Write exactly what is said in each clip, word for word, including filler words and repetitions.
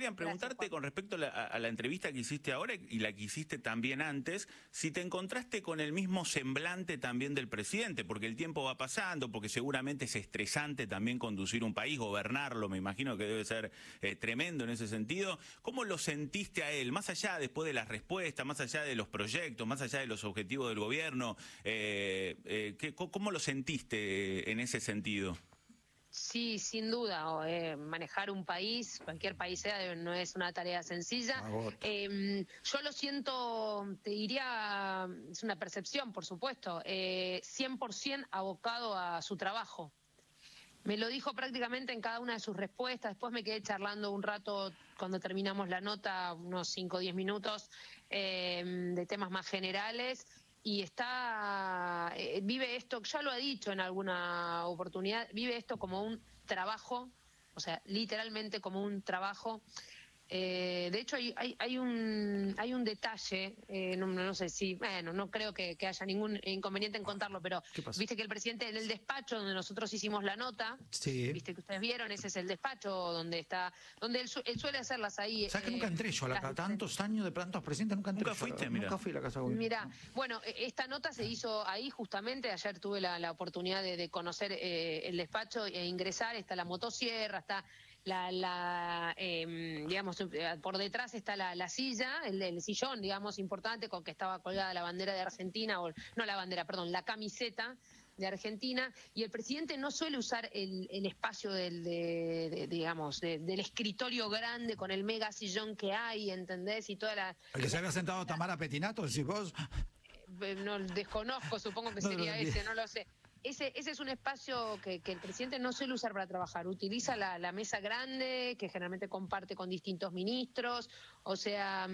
Marian, preguntarte Gracias, con respecto a la, a la entrevista que hiciste ahora y la que hiciste también antes, si te encontraste con el mismo semblante también del presidente, porque el tiempo va pasando, porque seguramente es estresante también conducir un país, gobernarlo, me imagino que debe ser eh, tremendo en ese sentido. ¿Cómo lo sentiste a él, más allá después de las respuestas, más allá de los proyectos, más allá de los objetivos del gobierno? Eh, eh, ¿qué, ¿Cómo lo sentiste en ese sentido? Sí, sin duda, o, eh, manejar un país, cualquier país sea, no es una tarea sencilla. Eh, yo lo siento, te diría, es una percepción, por supuesto, eh, cien por ciento abocado a su trabajo. Me lo dijo prácticamente en cada una de sus respuestas. Después me quedé charlando un rato cuando terminamos la nota, unos cinco o diez minutos, eh, de temas más generales. Y está, eh, vive esto, ya lo ha dicho en alguna oportunidad, vive esto como un trabajo, o sea, literalmente como un trabajo. Eh, de hecho, hay, hay, hay, un, hay un detalle, eh, no, no sé si, bueno, no creo que, que haya ningún inconveniente en contarlo, pero viste que el presidente en el despacho donde nosotros hicimos la nota, sí. Viste que ustedes vieron, ese es el despacho donde está, donde él, su, él suele hacerlas ahí. ¿Sabes eh, que nunca entré yo a la casa? Tantos años de tantos presidentes, nunca entré. ¿Nunca fuiste? Yo, Mira. Nunca fui a la casa de gobierno. Mira, bueno, esta nota se hizo ahí justamente, ayer tuve la, la oportunidad de, de conocer eh, el despacho e ingresar, está la motosierra, está la, la eh, digamos, por detrás está la, la silla, el, el sillón, digamos, importante, con que estaba colgada la bandera de Argentina, o no la bandera, perdón, la camiseta de Argentina, y el presidente no suele usar el, el espacio del, de, de, digamos, de, del escritorio grande con el mega sillón que hay, ¿entendés? Y toda la... ¿El que se había sentado Tamara Petinato, decís vos? No, desconozco, supongo que No, sería no, ese, no lo sé. Ese, ese es un espacio que, que el presidente no suele usar para trabajar. Utiliza la, la mesa grande, que generalmente comparte con distintos ministros, o sea,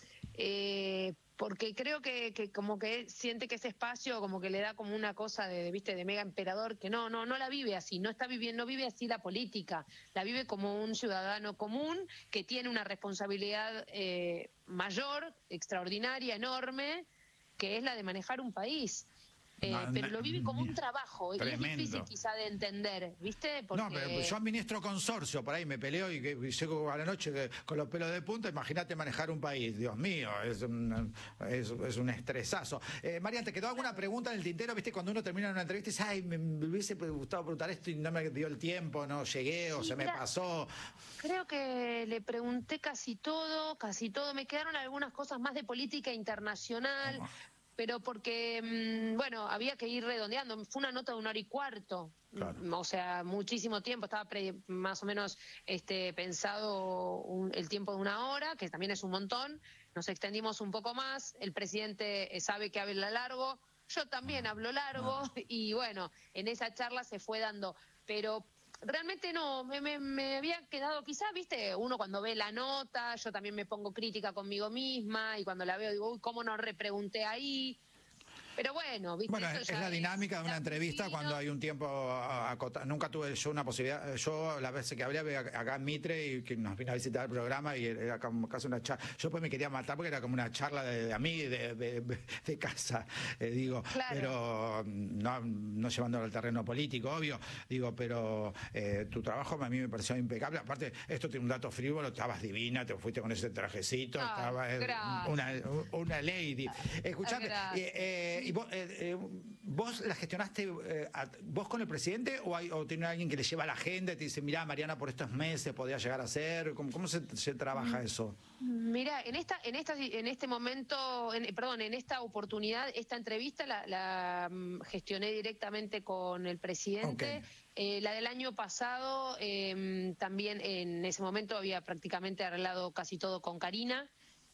eh, porque creo que, que como que siente que ese espacio como que le da como una cosa de, de, viste, de mega emperador, que no, no, no la vive así, no está viviendo, no vive así la política, la vive como un ciudadano común que tiene una responsabilidad eh, mayor, extraordinaria, enorme, que es la de manejar un país. Eh, no, pero lo vive como un trabajo. Tremendo. Y es difícil quizá de entender, ¿viste? Porque... No, pero yo administro consorcio, por ahí me peleo y, y llego a la noche que, con los pelos de punta. Imagínate manejar un país, Dios mío, es un, es, es un estresazo. Eh, Marian, ¿te quedó alguna pregunta en el tintero? ¿Viste? Cuando uno termina una entrevista y dice, ay, me, me hubiese gustado preguntar esto y no me dio el tiempo, no llegué o sí, se mira, me pasó. Creo que le pregunté casi todo, casi todo. Me quedaron algunas cosas más de política internacional. Oh. Pero porque, bueno, había que ir redondeando. Fue una nota de una hora y cuarto, claro. O sea, muchísimo tiempo. Estaba pre, más o menos este, pensado un, el tiempo de una hora, que también es un montón. Nos extendimos un poco más. El presidente sabe que habla largo. Yo también hablo largo. Y bueno, en esa charla se fue dando. Pero... realmente no, me, me, me había quedado, quizás, viste, uno cuando ve la nota, yo también me pongo crítica conmigo misma, y cuando la veo digo, uy, ¿cómo no repregunté ahí? Pero bueno, ¿viste? Bueno, es la dinámica es de una entrevista cuando hay un tiempo acotado. Nunca tuve yo una posibilidad. Yo, la vez que hablé acá en Mitre y que nos vino a visitar el programa y era como casi una charla. Yo pues me quería matar porque era como una charla de, de a mí, de, de, de casa, eh, digo. Claro. Pero no, no llevándolo al terreno político, obvio. Digo, pero eh, tu trabajo a mí me pareció impecable. Aparte, esto tiene un dato frívolo, estabas divina, te fuiste con ese trajecito, ah, estabas eh, una, una lady. Escuchame, eh, eh, ¿y vos, eh, eh, vos la gestionaste eh, a, vos con el presidente o, hay, o tiene alguien que le lleva la agenda y te dice, mirá, Mariana, por estos meses podía llegar a ser? ¿Cómo, cómo se, se trabaja eso? Mira, en esta, en esta, en este momento, en, perdón, en esta oportunidad, esta entrevista la, la gestioné directamente con el presidente. Okay. Eh, la del año pasado eh, también en ese momento había prácticamente arreglado casi todo con Karina.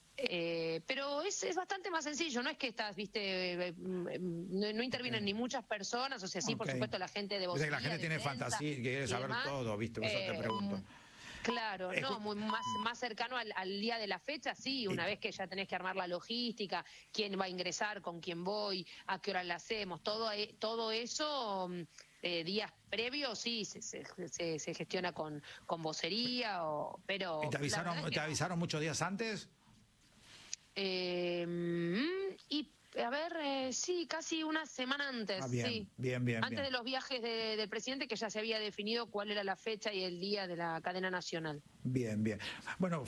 Eh, pero es, es bastante más sencillo, no es que estás, viste, eh, no, no intervienen okay. ni muchas personas, o sea, sí, okay. por supuesto, la gente de voz. La gente tiene fantasía y quiere saber demás. todo, viste, por eso eh, te pregunto. Claro, no, muy más, más cercano al, al día de la fecha, sí, una vez que ya tenés que armar la logística, quién va a ingresar, con quién voy, a qué hora la hacemos, todo, todo eso... Eh, días previos sí se, se, se, se gestiona con, con vocería, o, pero... ¿Y te avisaron, ¿te avisaron muchos días antes? Eh, y a ver, eh, sí, casi una semana antes, ah, bien, sí. Bien, bien, Antes bien. de los viajes de, del presidente, que ya se había definido cuál era la fecha y el día de la cadena nacional. Bien, bien. Bueno,